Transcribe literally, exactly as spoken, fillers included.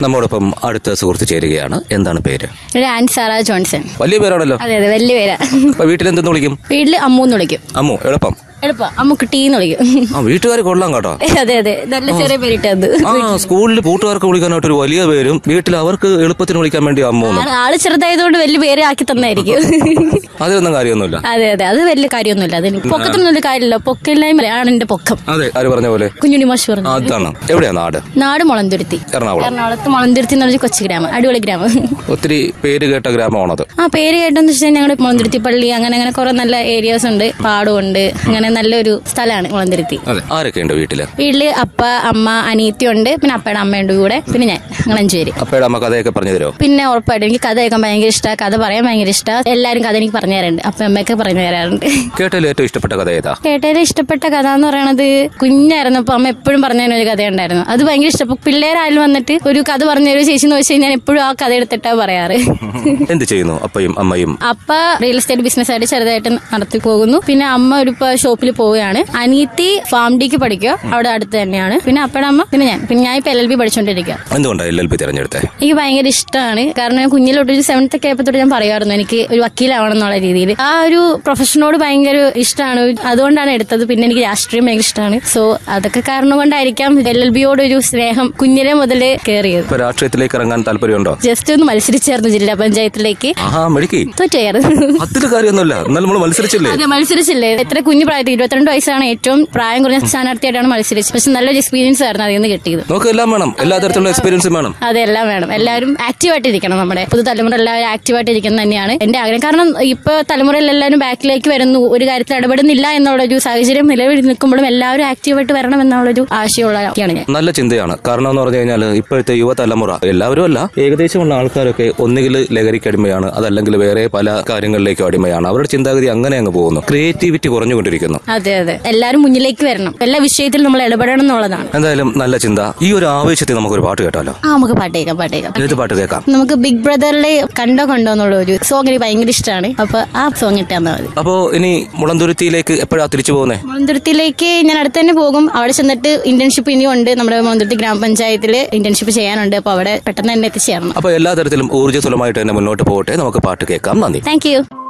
നമ്മോടൊപ്പം അടുത്ത സുഹൃത്ത് ചേരുകയാണ്. എന്താണ് പേര്? ആൻസാറ ജോൺസൺ. വലിയ പേരാണല്ലോ. അതെ അതെ, വലിയ പേരാ. വീട്ടിൽ എന്തെന്ന് വിളിക്കും? വീട്ടില് അമ്മൂന്ന് വിളിക്കും. അമ്മു എളുപ്പം. എളുപ്പം അമ്മുക്ക് ടീന്ന് വിളിക്കും. ആ വീട്ടുകാർ കൊള്ളാം കേട്ടോ. അതെ അതെ, നല്ല ചെറിയ പേരിട്ടത്. ആ സ്കൂളിൽ കൂട്ടുകാർക്ക് വിളിക്കാനായിട്ട് ഒരു വലിയ പേരും വീട്ടിൽ അവർക്ക് എളുപ്പത്തിന് വിളിക്കാൻ വേണ്ടി അമ്മു. ആള് ചെറുതായതുകൊണ്ട് വലിയ പേര് ആക്കി തന്നായിരിക്കും. അതിലൊന്നും കാര്യമൊന്നുമില്ല. അതെ അതെ, അത് വലിയ കാര്യമൊന്നുമില്ല. അതിന് പൊക്കത്തിനൊന്നും വലിയ കാര്യമില്ല. പൊക്കില്ലായ്മയാണ് എന്റെ പൊക്കം. അതെ, ആര് പറഞ്ഞ പോലെ കുഞ്ഞുണ്ണി മാഷ് പറഞ്ഞു. അതാണ്. എവിടെയാ നാട്? നാട് മുളന്തുരുത്തി, എറണാകുളം. എറണാകുളത്ത് മുളന്തുരുത്തി എന്ന് പറഞ്ഞ കൊച്ചു ഗ്രാമം, അടിപൊളി ഗ്രാമം. ഒത്തിരി പേര് കേട്ട ഗ്രാമമാണത്. ആ പേര് കേട്ടെന്ന് വെച്ചാൽ ഞങ്ങളുടെ മുളന്തുരുത്തി പള്ളി, അങ്ങനെ അങ്ങനെ കുറെ നല്ല ഏരിയാസ് ഉണ്ട്, പാടമുണ്ട്, അങ്ങനെ നല്ലൊരു സ്ഥലമാണ് മുളന്തുരുത്തി. ആരൊക്കെയുണ്ട് വീട്ടില്? വീട്ടില് അപ്പ, അമ്മ, അനിയത്തി ഉണ്ട്, പിന്നെ അപ്പയുടെ അമ്മയുണ്ട് കൂടെ, പിന്നെ ഞാൻ, ഞങ്ങൾ അഞ്ചുപേര്. അപ്പയുടെ അമ്മ കഥയൊക്കെ പറഞ്ഞു തരുമോ? പിന്നെ ഉറപ്പായിട്ടും എനിക്ക് കഥ കേൾക്കാൻ ഭയങ്കര ഇഷ്ടമാണ്, കഥ പറയാൻ ഭയങ്കര ഇഷ്ടമാണ്. എല്ലാവരും കഥ എനിക്ക് പറഞ്ഞു തരാറുണ്ട്, അപ്പ അമ്മയൊക്കെ പറഞ്ഞു തരാറുണ്ട്. കേട്ടതിൽ ഏറ്റവും ഇഷ്ടപ്പെട്ട കഥ ഏതാ? കേട്ടതിൽ ഇഷ്ടപ്പെട്ട കഥ എന്ന് പറയുന്നത് കുഞ്ഞായിരുന്നപ്പോ അമ്മ എപ്പോഴും പറഞ്ഞു തരുന്ന ഒരു കഥ ഉണ്ടായിരുന്നു. അത് ഭയങ്കര ഇഷ്ടം. പിള്ളേരായാലും വന്നിട്ട് ഒരു കഥ പറഞ്ഞു തരുമോ ചേച്ചി എന്ന് വെച്ച് കഴിഞ്ഞാൽ എപ്പോഴും ആ കഥ എടുത്തിട്ടാ പറയാറ്. എന്ത് ചെയ്യുന്നു അപ്പയും അമ്മയും? അപ്പ റിയൽ എസ്റ്റേറ്റ് ബിസിനസ് ആയിട്ട് ചെറുതായിട്ട് നടത്തി പോകുന്നു. പിന്നെ അമ്മ ഒരു ഷോപ്പിൽ പോവുകയാണ്. അനിയത്തി ഫാം ഡിക്ക് പഠിക്കുക, അവിടെ അടുത്ത് തന്നെയാണ്. പിന്നെ അപ്പയുടെ അമ്മ, പിന്നെ ഞാൻ. പിന്നെ ഞാൻ ഇപ്പൊ എൽ എൽ ബി പഠിച്ചോണ്ടിരിക്കുക. എന്തുകൊണ്ടാണ് എൽ എൽ ബി തിരഞ്ഞെടുത്തത്? എനിക്ക് ഭയങ്കര ഇഷ്ടമാണ്. കാരണം ഞാൻ കുഞ്ഞിലോട്ട് ഒരു സെവൻത്ത് ഒക്കെ ആയപ്പോഴത്തോട്ട് ഞാൻ പറയുമായിരുന്നു എനിക്ക് ഒരു വക്കീലാവണം എന്നുള്ള രീതിയിൽ. ആ ഒരു പ്രൊഫഷനോട് ഭയങ്കര ഇഷ്ടമാണ്, അതുകൊണ്ടാണ് എടുത്തത്. പിന്നെ എനിക്ക് രാഷ്ട്രീയം ഭയങ്കര ഇഷ്ടമാണ്. സോ അതൊക്കെ കാരണം കൊണ്ടായിരിക്കാം എൽ എൽ ബിയോട് ഒരു സ്നേഹം കുഞ്ഞിലെ മുതലേ കയറിയത്. രാഷ്ട്രീയത്തിലേക്ക് ഇറങ്ങാൻ താല്പര്യമുണ്ടോ? ജസ്റ്റ് ഒന്ന് മത്സരിച്ചായിരുന്നു ജില്ലാ പഞ്ചായത്തിലേക്ക്. മത്സരിച്ചില്ലേ? അതെ, മത്സരിച്ചില്ലേ. എത്ര കുഞ്ഞു പ്രായത്തിൽ ഇരുപത്തിരണ്ട് വയസ്സാണ് ഏറ്റവും പ്രായം കുറഞ്ഞ സ്ഥാനാർത്ഥിയായിട്ടാണ് മത്സരിച്ചത്. പക്ഷെ നല്ലൊരു എക്സ്പീരിയൻസ് ആയിരുന്നു അതിൽ നിന്ന് കിട്ടിയത്. നമുക്ക് എല്ലാം വേണം, എല്ലാ തരത്തിലുള്ള എക്സ്പീരിയൻസും വേണം. അതെ, എല്ലാം വേണം. എല്ലാവരും ആക്റ്റീവായിട്ടിരിക്കണം. നമ്മുടെ പുതുതലമുറ എല്ലാവരും ആക്റ്റീവായിട്ടിരിക്കുന്നത് തന്നെയാണ് എന്റെ ആഗ്രഹം. കാരണം ഇപ്പൊ തലമുറയിൽ എല്ലാവരും ബാക്കിലേക്ക് വരുന്നു, ഒരു കാര്യത്തിൽ ഇടപെടുന്നില്ല എന്നുള്ളൊരു സാഹചര്യം നിലവിൽ നിൽക്കുമ്പോഴും എല്ലാവരും ആക്റ്റീവായിട്ട് വരണം എന്നുള്ളൊരു ആശയമുള്ളതാണ് ഞാൻ. നല്ല ചിന്തയാണ്. കാരണം എന്ന് പറഞ്ഞു കഴിഞ്ഞാൽ ഇപ്പോഴത്തെ യുവതലമുറ എല്ലാവരും അല്ല, ഏകദേശമുള്ള ആൾക്കാരൊക്കെ ഒന്നുകിൽ ലഹരിക്ക് അടിമയാണ്, അതല്ലെങ്കിൽ വേറെ പല കാര്യങ്ങളിലേക്കും അടിമയാണ്. അവരുടെ ചിന്താഗതി അങ്ങനെ അങ്ങ് പോകുന്നു. ക്രിയേറ്റിവിറ്റി കുറഞ്ഞുകൊണ്ടിരിക്കുന്നു. അതെ അതെ, എല്ലാവരും മുന്നിലേക്ക് വരണം, എല്ലാ വിഷയത്തിലും നമ്മൾ ഇടപെടണം എന്നുള്ളതാണ്. എന്തായാലും നല്ല ചിന്ത. ഈ ഒരു ആവേശത്തിൽ നമുക്കൊരു പാട്ട് കേട്ടാലോ? ആ, നമുക്ക് പാട്ട് കേൾക്കാം. പാട്ട് കേൾക്കാം. ഏത് പാട്ട് കേൾക്കാം? നമുക്ക് ബിഗ് ബ്രദറിലെ കണ്ടോ കണ്ടോ എന്നുള്ള ഒരു സോങ് എനിക്ക് ഭയങ്കര ഇഷ്ടമാണ്. അപ്പൊ ആ സോങ് ഇട്ടാൽ മതി. അപ്പോ ഇനി മുളന്തുരുത്തിയിലേക്ക് എപ്പോഴാ തിരിച്ചു പോകുന്നത്? മുളന്തുരുത്തിയിലേക്ക് ഞാൻ അടുത്ത് തന്നെ പോകും. അവിടെ ചെന്നിട്ട് ഇന്റേൺഷിപ്പ് ഇനിയും ഉണ്ട്. നമ്മുടെ മുളന്തുരുത്തി ഗ്രാമപഞ്ചായത്തിൽ ഇന്റേൺഷിപ്പ് ചെയ്യാനുണ്ട്. അപ്പൊ അവിടെ പെട്ടെന്ന് തന്നെ എത്തിച്ചേരണം. അപ്പൊ എല്ലാ തരത്തിലും ഊർജ്ജസ്വലമായിട്ട് തന്നെ മുന്നോട്ട് പോകട്ടെ. നമുക്ക് പാട്ട് കേൾക്കാം. നന്ദി. Thank you.